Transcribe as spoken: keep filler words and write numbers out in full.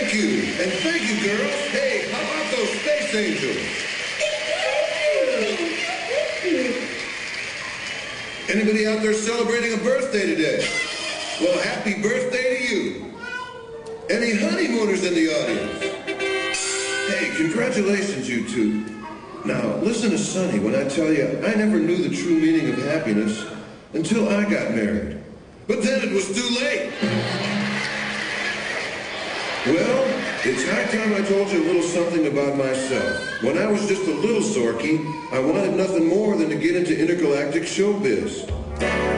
Thank you. And thank you, girls. Hey, how about those space angels? Anybody out there celebrating a birthday today? Well, happy birthday to you. Any honeymooners in the audience? Hey, congratulations, you two. Now, listen to Sonny when I tell you I never knew the true meaning of happiness until I got married. But then it was too late. Well, it's high time I told you a little something about myself. When I was just a little sorky, I wanted nothing more than to get into intergalactic showbiz.